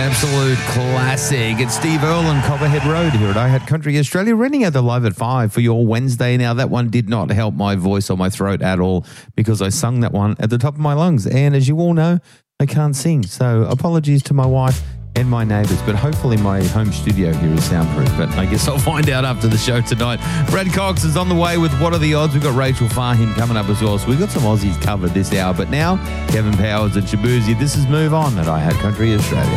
absolute classic. It's Steve Earle and Copperhead Road here at I Had Country Australia, running at the Live at 5 for your Wednesday. Now, that one did not help my voice or my throat at all because I sung that one at the top of my lungs. And as you all know, I can't sing. So apologies to my wife and my neighbours, but hopefully my home studio here is soundproof. But I guess I'll find out after the show tonight. Brad Cox is on the way with What Are the Odds? We've got Rachel Fahim coming up as well. So we've got some Aussies covered this hour. But now, Kevin Powers and Shabuzi. This is Move On at I Had Country Australia.